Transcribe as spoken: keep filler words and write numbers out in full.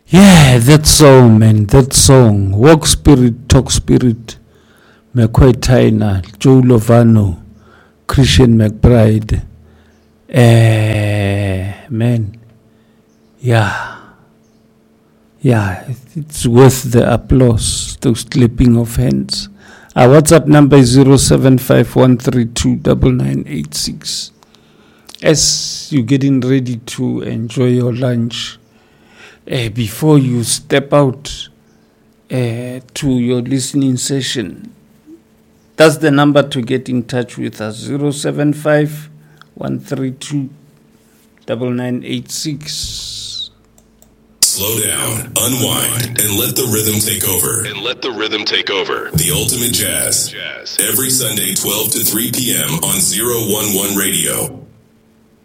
Yeah, that song, man, that song. Walk Spirit, Talk Spirit. McCoy Tyner, Joe Lovano, Christian McBride. Eh, man. Yeah. Yeah, it's worth the applause, those clapping of hands. Our WhatsApp number is zero seven five one three two nine nine eight six. As you're getting ready to enjoy your lunch, uh, before you step out uh, to your listening session, that's the number to get in touch with us, zero seven five one three two nine nine eight six. Slow down, unwind, and let the rhythm take over. And let the rhythm take over. The Ultimate Jazz. Jazz. Every Sunday, twelve to three p.m. on zero one one Radio.